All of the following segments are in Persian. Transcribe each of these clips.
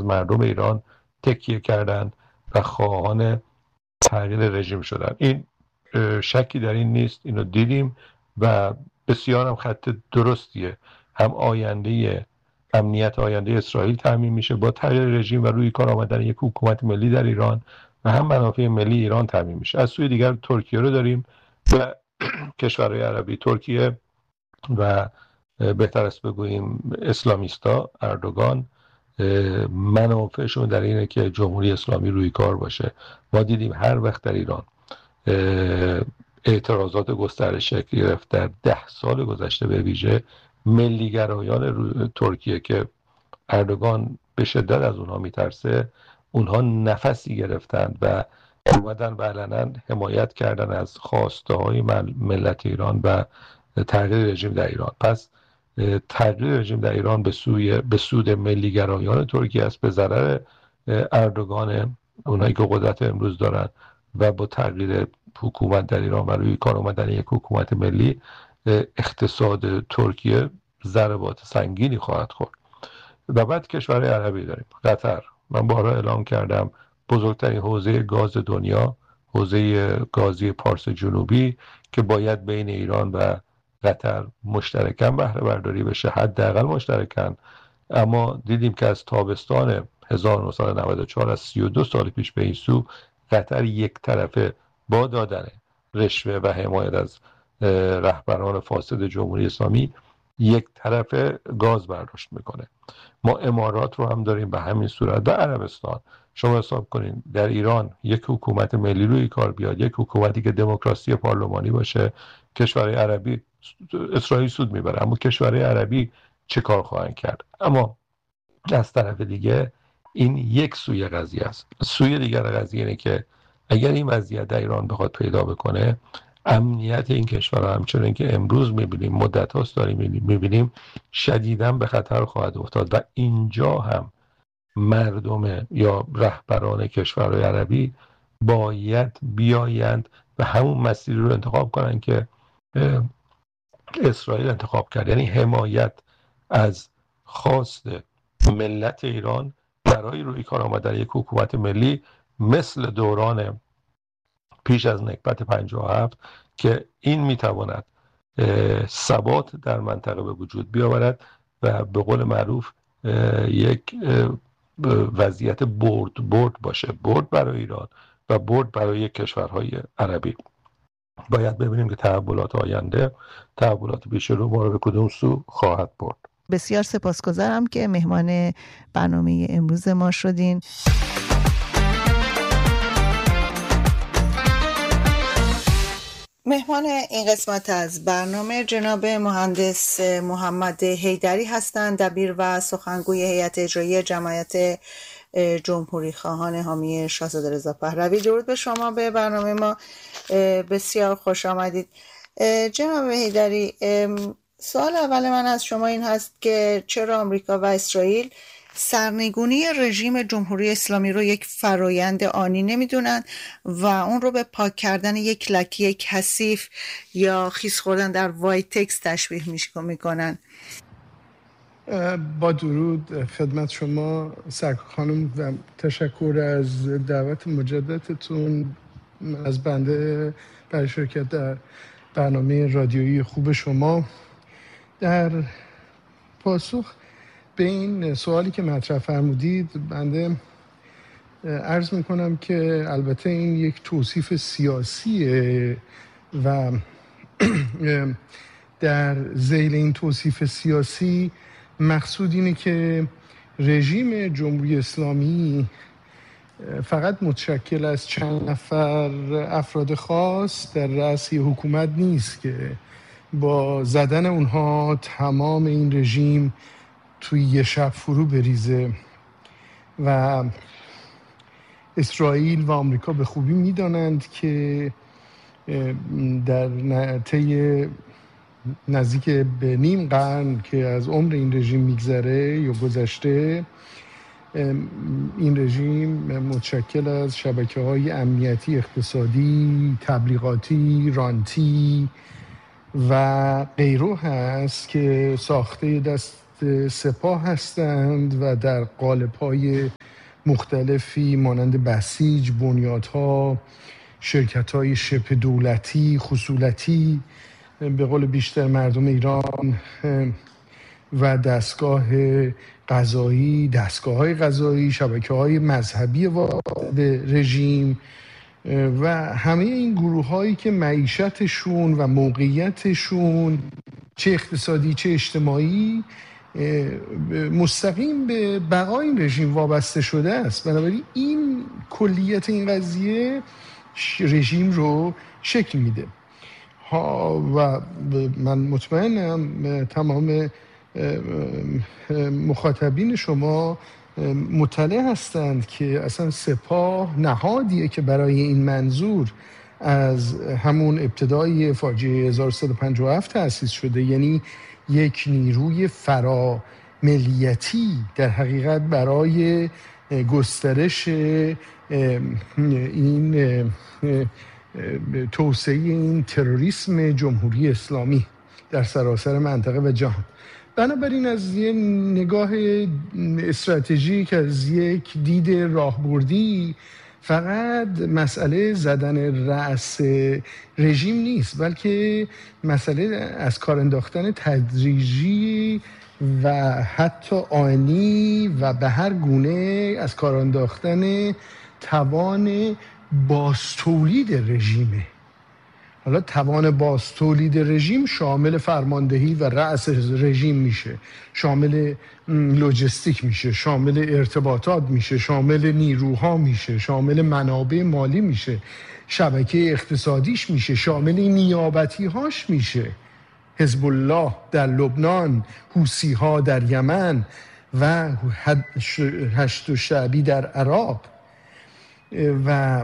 مردم ایران تکیه کردند و خواهان تغییر رژیم شدن. این شکی در این نیست، اینو دیدیم و بسیار هم خط درستیه. هم آینده امنیت آینده اسرائیل تامین میشه با تغییر رژیم و روی کار آمدن یک حکومت ملی در ایران و هم منافع ملی ایران تامین میشه. از سوی دیگر ترکیه رو داریم و کشورهای عربی. ترکیه و بهتر است بگوییم اسلامیستا، اردوغان، منافعشون در اینه که جمهوری اسلامی روی کار باشه. ما دیدیم هر وقت در ایران اعتراضات گسترش گرفت در 10 سال گذشته، به ویژه ملیگرایان ترکیه که اردوغان به شدت از اونها میترسه، اونها نفسی گرفتند و اومدن و علنا حمایت کردن از خواسته های ملت ایران و تغییر رژیم در ایران. پس تغییر رژیم در ایران به سود ملیگرایان ترکیه است، به ضرر اردوغان، اونایی که قدرت امروز دارن، و با تغییر حکومت در ایران و روی کار آمدن یک حکومت ملی اقتصاد ترکیه ضربات سنگینی خواهد خورد. و بعد کشورهای عربی داریم. قطر، من بارها اعلام کردم بزرگترین حوزه گاز دنیا، حوزه گازی پارس جنوبی که باید بین ایران و قطر مشترکاً بهره برداری بشه، حداقل مشترکاً. اما دیدیم که از تابستان 1994 از 32 سال پیش به این سو قطر یک طرفه با دادن رشوه و حمایت از رهبران فاسد جمهوری اسلامی یک طرفه گاز برداشت میکنه. ما امارات رو هم داریم به همین صورت و عربستان. شما حساب کنین در ایران یک حکومت ملی روی کار بیاد، یک حکومتی که دموکراسی پارلمانی باشه، کشورهای عربی، اسرائیل سود میبره، اما کشورهای عربی چه کار خواهند کرد؟ اما از طرف دیگه این یک سوی قضیه است. سوی دیگر قضیه اینه که اگر این وضعیت در ایران بخواد پیدا بکنه، امنیت این کشور همچنین که امروز میبینیم، مدت هاست داریم میبینیم، شدیداً به خطر خواهد افتاد. و اینجا هم مردم یا رهبران کشورهای عربی باید بیایند و همون مسیری رو انتخاب کنن که اسرائیل انتخاب کرد، یعنی حمایت از خواست ملت ایران برای روی کار آمدن یک حکومت ملی مثل دوران پیش از نکبت 57 که این میتواند ثبات در منطقه به وجود بیاورد و به قول معروف یک وضعیت برد باشه، برد برای ایران و برد برای کشورهای عربی. باید ببینیم که تحولات آینده، تحولات پیش رو ما رو به کدوم سو خواهد برد. بسیار سپاسگزارم که مهمان برنامه امروز ما شدین. مهمان این قسمت از برنامه جناب مهندس محمد حیدری هستند، دبیر و سخنگوی هیئت اجرایی جمعیت جمهوری خواهان حامی شاهزاده رضا پهلوی. درود به شما، به برنامه ما بسیار خوش آمدید. جناب حیدری، سوال اول من از شما این هست که چرا آمریکا و اسرائیل سرنگونی رژیم جمهوری اسلامی رو یک فرایند آنی نمیدونن و اون رو به پاک کردن یک لکه کثیف یا خیس خوردن در وایتکس تشبیه میکنن؟ با درود خدمت شما سرکار خانم و تشکر از دعوت مجددتون از بنده برای شرکت در برنامه رادیویی خوب شما. در پاسخ به این سوالی که مطرح فرمودید، بنده عرض میکنم که البته این یک توصیف سیاسیه و در ذیل این توصیف سیاسی مقصود اینه که رژیم جمهوری اسلامی فقط متشکل از چند نفر افراد خاص در رأس حکومت نیست که با زدن اونها تمام این رژیم توی یه شب فرو بریزه و اسرائیل و آمریکا به خوبی میدانند که در طی نزدیک به نیم قرن که از عمر این رژیم میگذره یا گذشته، این رژیم متشکل از شبکه‌های امنیتی، اقتصادی، تبلیغاتی، رانتی و غیره هست که ساخته دست سپاه هستند و در قالب‌های مختلفی مانند بسیج، بنیادها، شرکت‌های شبه دولتی، خصولتی، به قول بیشتر مردم ایران، و دستگاه‌های قضایی، شبکه‌های مذهبی وابسته به رژیم و همه این گروه‌هایی که معیشتشون و موقعیتشون چه اقتصادی چه اجتماعی مستقیم به بقای این رژیم وابسته شده است. بنابراین این کلیت این قضیه رژیم رو شکل میده و من مطمئنم تمام مخاطبین شما مطلع هستند که اصلا سپاه نهادیه که برای این منظور از همون ابتدای فاجعه 1357 تأسیس شده، یعنی یک نیروی فراملیتی در حقیقت برای گسترش این توسعه این تروریسم جمهوری اسلامی در سراسر منطقه و جهان. بنابراین از یه نگاه استراتژیک، از یک دید راهبردی، فقط مسئله زدن رأس رژیم نیست، بلکه مسئله از کار انداختن تدریجی و حتی آنی و به هر گونه از کار انداختن توان بازتولید رژیمه. حالا توان بازتولید رژیم شامل فرماندهی و رأس رژیم میشه، شامل لوجستیک میشه، شامل ارتباطات میشه، شامل نیروها میشه، شامل منابع مالی میشه، شبکه اقتصادیش میشه، شامل نیابتی هاش میشه، حزب الله در لبنان، حوثی ها در یمن و هشت شعبی در عراق. و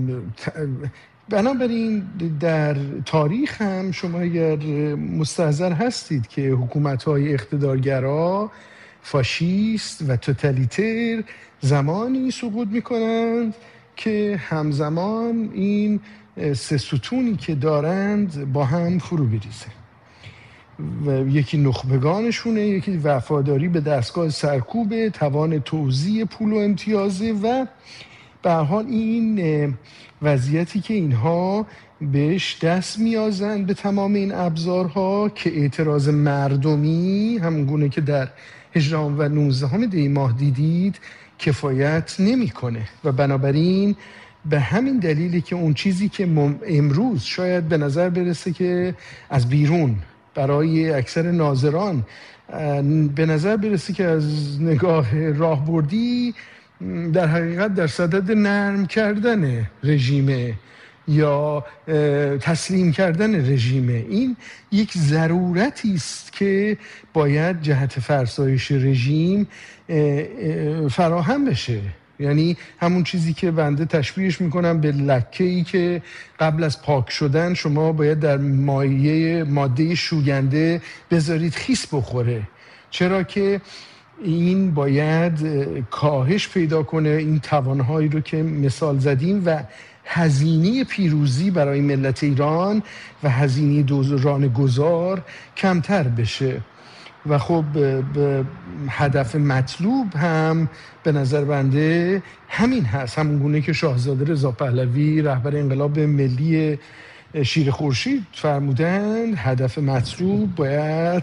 بنابراین در تاریخ هم شما اگر مستحضر هستید که حکومت‌های اقتدارگرا، فاشیست و توتالیتر زمانی سقوط می‌کنند که همزمان این سه ستونی که دارند با هم فرو بریزه و یکی نخبگانشونه، یکی وفاداری به دستگاه سرکوب، توان توزیع پول و امتیازه و به هر حال این وضعیتی که اینها بهش دست میازند به تمام این ابزارها که اعتراض مردمی همون گونه که در 18 و 19 دی ماه دیدید کفایت نمیکنه و بنابراین به همین دلیلی که اون چیزی که امروز شاید به نظر برسه که از بیرون برای اکثر ناظران به نظر برسه که از نگاه راهبردی در حقیقت در صدد نرم کردن رژیم یا تسلیم کردن رژیم، این یک ضرورتی است که باید جهت فرسایش رژیم فراهم بشه. یعنی همون چیزی که بنده تشبیهش میکنم به لکه‌ای که قبل از پاک شدن شما باید در ماده شوینده بذارید خیس بخوره، چرا که این باید کاهش پیدا کنه، این توانهایی رو که مثال زدیم و هزینه پیروزی برای ملت ایران و هزینه دوران گذار کمتر بشه. و خب هدف مطلوب هم به نظر بنده همین هست، همون گونه که شاهزاده رضا پهلوی رهبر انقلاب ملی شیر خورشید فرمودند هدف مطلوب باید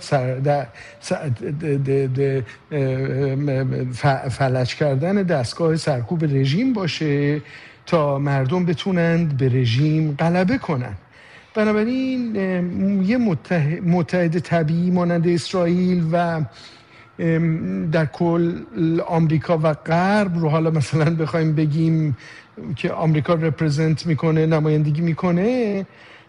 فلج کردن دستگاه سرکوب رژیم باشه تا مردم بتونند به رژیم غلبه کنن. بنابراین یه متحد طبیعی مانند اسرائیل و در کل آمریکا و غرب رو حالا مثلا بخوایم بگیم که آمریکا رپرزنت میکنه، نمایندگی میکنه،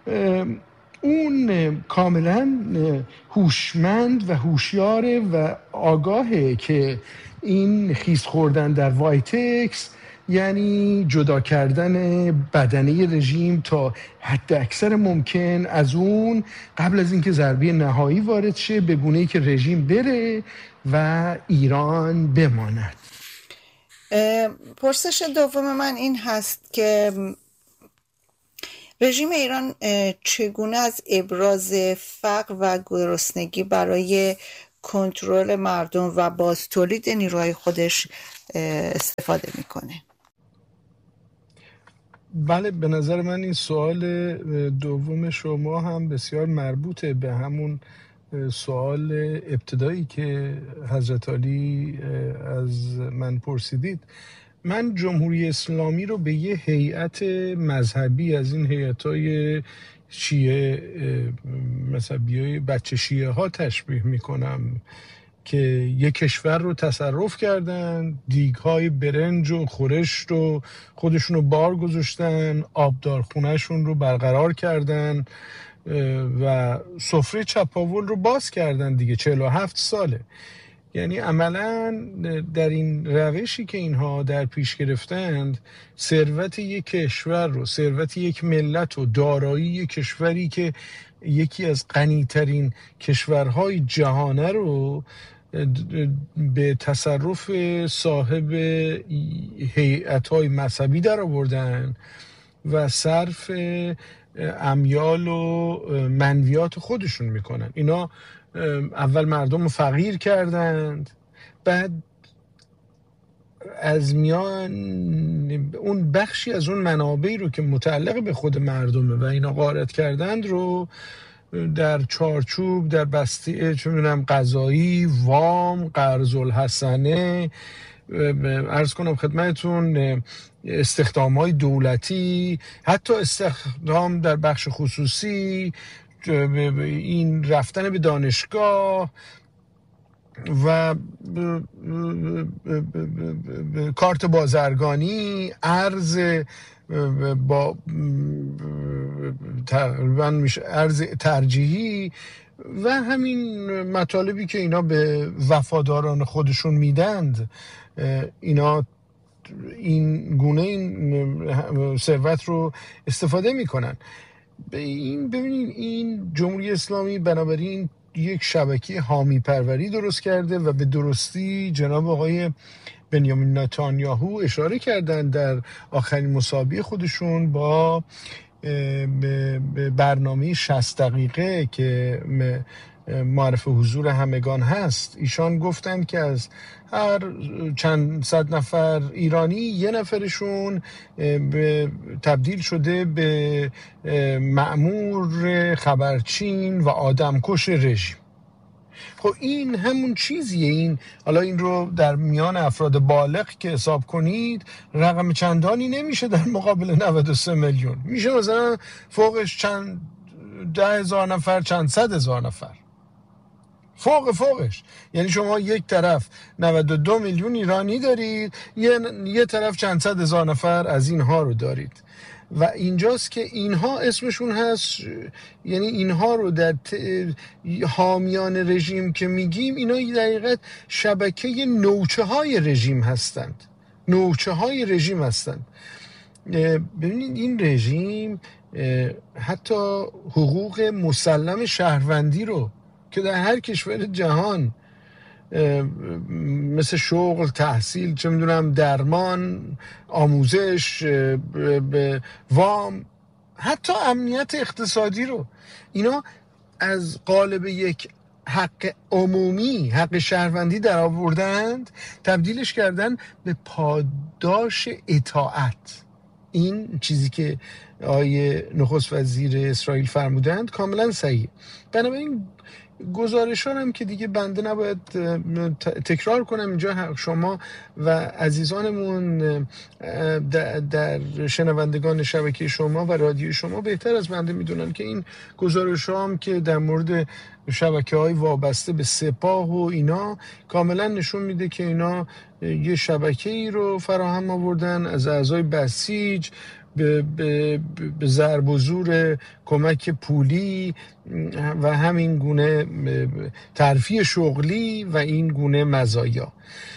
اون کاملا هوشمند و هوشیاره و آگاهه که این خیس خوردن در وایتکس یعنی جدا کردن بدنه رژیم تا حد اکثر ممکن از اون قبل از اینکه ضربه نهایی وارد شه، به گونه‌ای که رژیم بره و ایران بماند. پرسش دوم من این هست که رژیم ایران چگونه از ابراز فقر و گرسنگی برای کنترل مردم و باز تولید نیروهای خودش استفاده میکنه. بله، به نظر من این سوال دوم شما هم بسیار مربوطه به همون سوال ابتدایی که حضرت علی از من پرسیدید. من جمهوری اسلامی رو به یه هیئت مذهبی از این هیئت‌های شیعه مذهبی بچه شیعه ها تشبیه میکنم که یک کشور رو تصرف کردن، دیگ‌های برنج و خورشت رو خودشون رو بار گذاشتن، آبدارخونهشون رو برقرار کردن و سفره چپاول رو باز کردن دیگه. 47 ساله. یعنی عملا در این روشی که اینها در پیش گرفتند، ثروت یک کشور رو، ثروت یک ملت و دارایی یک کشوری که یکی از غنی‌ترین کشورهای جهانه رو به تصرف صاحب هیئت‌های مذهبی در آوردن و صرف امیال و منویات خودشون میکنن. اینا اول مردم رو فقیر کردند، بعد از میان اون بخشی از اون منابعی رو که متعلق به خود مردمه و اینا غارت کردند رو در چارچوب، در بسته چه میدونم قضایی، وام، قرض الحسنه، عرض کنم خدمتون استخدام‌های دولتی، حتی استخدام در بخش خصوصی، این رفتن به دانشگاه و کارت بازرگانی، ارز با تقریبا میشه ارز ترجیحی و همین مطالبی که اینا به وفاداران خودشون میدند، اینا این گونه این ثروت رو استفاده میکنن. ببینید این جمهوری اسلامی بنابراین یک شبکه حامی پروری درست کرده و به درستی جناب آقای بنیامین نتانیاهو اشاره کردن در آخرین مصاحبه خودشون با برنامه 60 دقیقه که معرف حضور همگان هست. ایشان گفتن که از هر چند صد نفر ایرانی یه نفرشون تبدیل شده به مأمور خبرچین و آدمکش رژیم. خب این همون چیزیه. این حالا این رو در میان افراد بالغ که حساب کنید رقم چندانی نمیشه در مقابل 93 میلیون. میشه مثلا فوقش چند 10,000 نفر، چند 100,000 نفر فوقش. یعنی شما یک طرف 92 میلیون ایرانی دارید، یه طرف چند 100,000 نفر از اینها رو دارید و اینجاست که اینها اسمشون هست. یعنی اینها رو در حامیان رژیم که میگیم، اینا در حقیقت شبکه نوچه های رژیم هستند. ببینید این رژیم حتی حقوق مسلم شهروندی رو که در هر کشور جهان مثل شغل، تحصیل، چه میدونم درمان، آموزش، وام، حتی امنیت اقتصادی رو، اینا از قالب یک حق عمومی، حق شهروندی در آوردند، تبدیلش کردن به پاداش اطاعت. این چیزی که آیه نخست وزیر اسرائیل فرمودند کاملا صحیح. بنابراین گزارشان هم که دیگه بنده نباید تکرار کنم اینجا، شما و عزیزانمون در شنوندگان شبکه شما و رادیو شما بهتر از بنده میدونن که این گزارش هم که در مورد شبکه‌های وابسته به سپاه و اینا کاملا نشون میده که اینا یه شبکه‌ای رو فراهم آوردن از اعضای بسیج به ضرب و زور کمک پولی و همین گونه ترفیع شغلی و این گونه مزایا.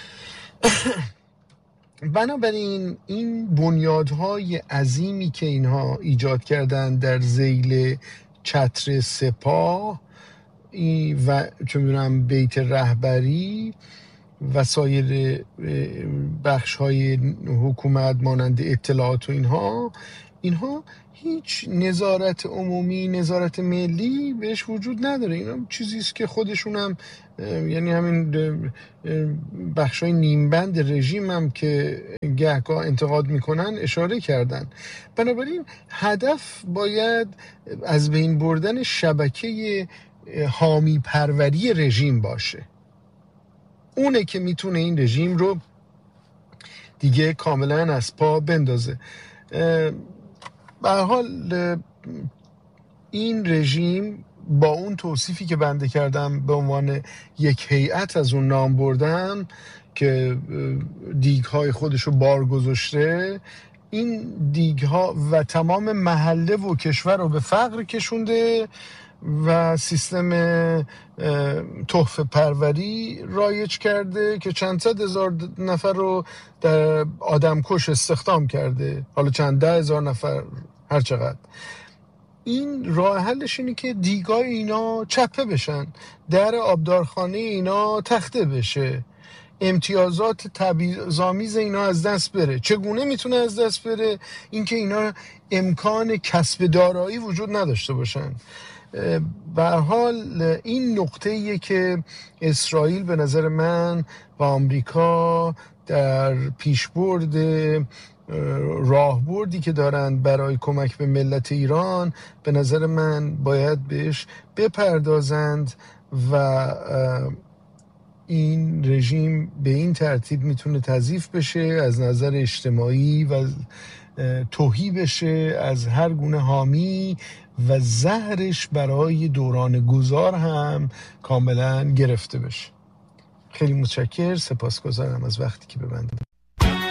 بنابراین این بنیادهای عظیمی که اینها ایجاد کردن در ذیل چتر سپاه و چه می‌دونم بیت رهبری و سایر بخش‌های حکومت مانند اطلاعات و اینها، اینها هیچ نظارت عمومی، نظارت ملی بهش وجود نداره. اینا چیزیست که خودشون هم یعنی همین بخشای نیمبند رژیم هم که گهگاه انتقاد میکنن اشاره کردن. بنابراین هدف باید از بین بردن شبکه حامی پروری رژیم باشه. اونه که میتونه این رژیم رو دیگه کاملا از پا بندازه. به هر حال این رژیم با اون توصیفی که بنده کردم به عنوان یک هیئت از اون نام بردم که دیگ‌های خودش رو بار گذاشته، این دیگ‌ها و تمام محله و کشور رو به فقر کشونده و سیستم تحفه پروری رایج کرده که چند صد هزار نفر رو در آدمکش استخدام کرده، حالا چند ده هزار نفر هر چقدر. این راه حلش اینه که دیگای اینا چپه بشن، در آبدارخانه اینا تخته بشه، امتیازات تبعیض‌آمیز اینا از دست بره. چگونه میتونه از دست بره؟ اینکه اینا امکان کسب دارایی وجود نداشته باشن. به هر حال این نقطه‌ایه که اسرائیل به نظر من و آمریکا در پیشبرد راهبردی که دارن برای کمک به ملت ایران به نظر من باید بهش بپردازند و این رژیم به این ترتیب میتونه تضعیف بشه، از نظر اجتماعی و تهی بشه از هر گونه حامی و زهرش برای دوران گذار هم کاملا گرفته بشه. خیلی متشکر، سپاسگزارم از وقتی که به من دادید.